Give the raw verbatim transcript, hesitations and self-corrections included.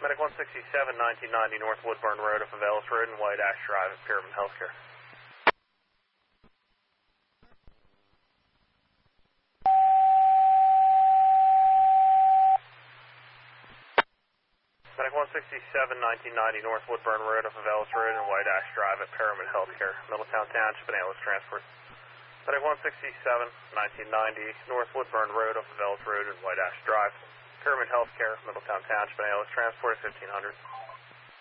Medic one sixty-seven, nineteen ninety North Woodburn Road, off of Ellis Road and White Ash Drive at Pyramid Healthcare. Medic one sixty-seven, nineteen ninety North Woodburn Road, off of Ellis Road and White Ash Drive at Pyramid Healthcare, Middletown Township and ambulance transport. Medic one sixty-seven, nineteen ninety North Woodburn Road, off of Ellis Road and White Ash Drive, Pyramid Healthcare, Middletown Township and ambulance transport at fifteen hundred.